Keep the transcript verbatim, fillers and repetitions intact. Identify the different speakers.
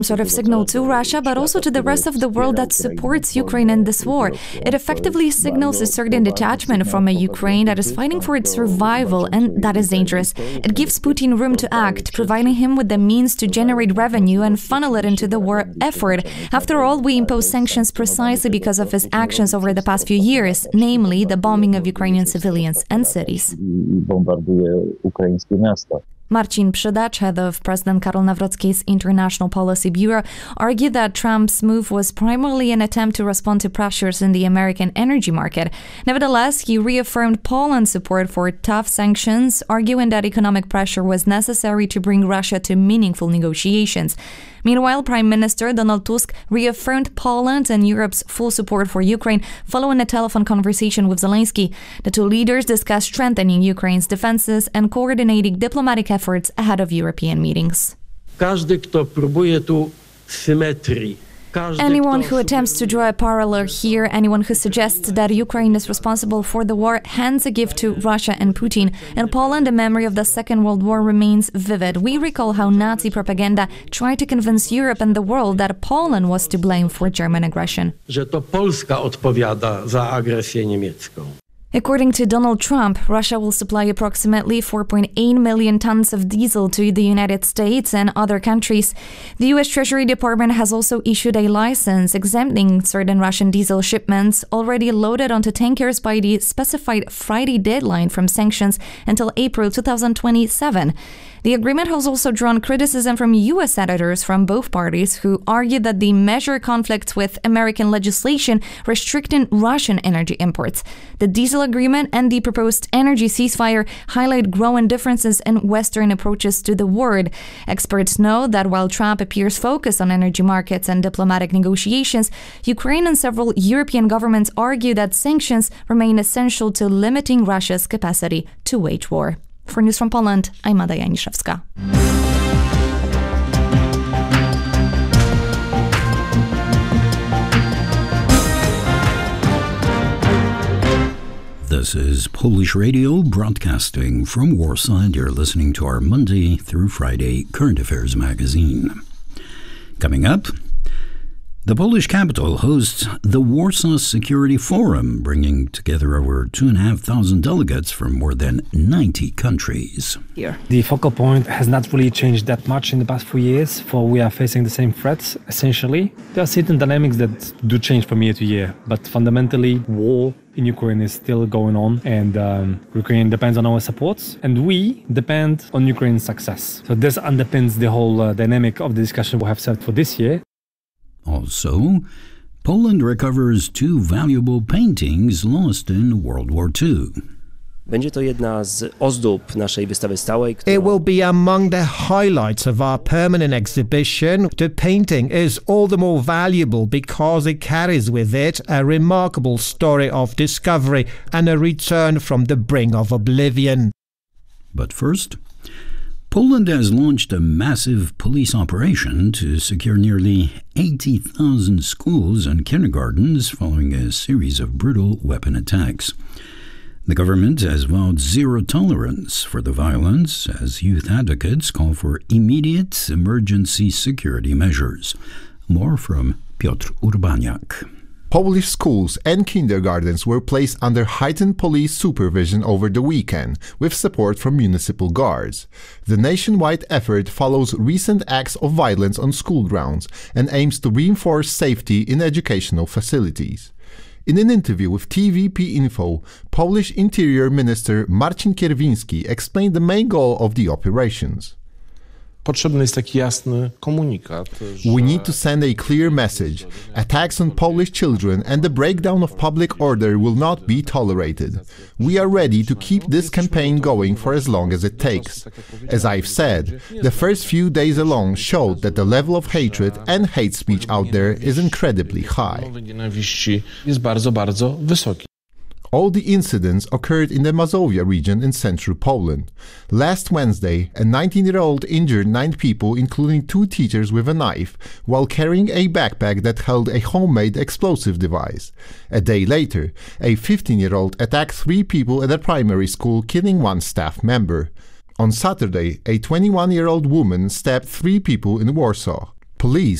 Speaker 1: sort of signal to Russia, but also to the rest of the world that supports Ukraine in this war. It effectively signals a certain detachment from a Ukraine that is fighting for its survival, and that is dangerous. It gives Putin room to act, providing him with the means to generate revenue and funnel it into the war effort. After all, we impose sanctions precisely because of his actions over the past few years, namely the bombing of Ukrainian civilians and cities. Marcin Przydacz, head of President Karol Nawrocki's International Policy Bureau, argued that Trump's move was primarily an attempt to respond to pressures in the American energy market. Nevertheless, he reaffirmed Poland's support for tough sanctions, arguing that economic pressure was necessary to bring Russia to meaningful negotiations. Meanwhile, Prime Minister Donald Tusk reaffirmed Poland and Europe's full support for Ukraine following a telephone conversation with Zelensky. The two leaders discussed strengthening Ukraine's defenses and coordinating diplomatic efforts ahead of European meetings.
Speaker 2: Każdy, kto próbuje tu symetrii.
Speaker 1: Anyone who attempts to draw a parallel here, anyone who suggests that Ukraine is responsible for the war, hands a gift to Russia and Putin. In Poland, the memory of the Second World War remains vivid. We recall how Nazi propaganda tried to convince Europe and the world that Poland was to blame for German aggression.
Speaker 2: Że to Polska odpowiada za agresję niemiecką.
Speaker 1: According to Donald Trump, Russia will supply approximately four point eight million tons of diesel to the United States and other countries. The U S Treasury Department has also issued a license exempting certain Russian diesel shipments already loaded onto tankers by the specified Friday deadline from sanctions until April two thousand twenty-seven. The agreement has also drawn criticism from U S senators from both parties who argued that the measure conflicts with American legislation restricting Russian energy imports. The diesel agreement and the proposed energy ceasefire highlight growing differences in Western approaches to the war. Experts know that while Trump appears focused on energy markets and diplomatic negotiations, Ukraine and several European governments argue that sanctions remain essential to limiting Russia's capacity to wage war. For News from Poland, I'm Ada Janiszewska.
Speaker 3: This is Polish Radio broadcasting from Warsaw, and you're listening to our Monday through Friday Current Affairs magazine. Coming up, the Polish capital hosts the Warsaw Security Forum, bringing together over two and a half thousand delegates from more than ninety countries.
Speaker 4: Here. The focal point has not really changed that much in the past few years, for we are facing the same threats, essentially. There are certain dynamics that do change from year to year, but fundamentally, war in Ukraine is still going on, and um, Ukraine depends on our supports, and we depend on Ukraine's success. So this underpins the whole uh, dynamic of the discussion we have set for this year.
Speaker 3: Also, Poland recovers two valuable paintings lost in World War Two.
Speaker 5: Będzie to jedna z ozdób naszej wystawy stałej.
Speaker 6: It will be among the highlights of our permanent exhibition. The painting is all the more valuable because it carries with it a remarkable story of discovery and a return from the brink of oblivion.
Speaker 3: But first, Poland has launched a massive police operation to secure nearly eighty thousand schools and kindergartens following a series of brutal weapon attacks. The government has vowed zero tolerance for the violence as youth advocates call for immediate emergency security measures. More from Piotr Urbaniak.
Speaker 7: Polish schools and kindergartens were placed under heightened police supervision over the weekend, with support from municipal guards. The nationwide effort follows recent acts of violence on school grounds and aims to reinforce safety in educational facilities. In an interview with T V P Info, Polish Interior Minister Marcin Kierwiński explained the main goal of the operations.
Speaker 8: Potrzebny jest taki jasny komunikat.
Speaker 7: We need to send a clear message. Attacks on Polish children and the breakdown of public order will not be tolerated. We are ready to keep this campaign going for as long as it takes. As I've said, the first few days alone showed that the level of hatred and hate speech out there is incredibly high.
Speaker 8: Jest bardzo, bardzo wysoki.
Speaker 7: All the incidents occurred in the Mazovia region in central Poland. Last Wednesday, a nineteen-year-old injured nine people, including two teachers, with a knife, while carrying a backpack that held a homemade explosive device. A day later, a fifteen-year-old attacked three people at a primary school, killing one staff member. On Saturday, a twenty-one-year-old woman stabbed three people in Warsaw. Police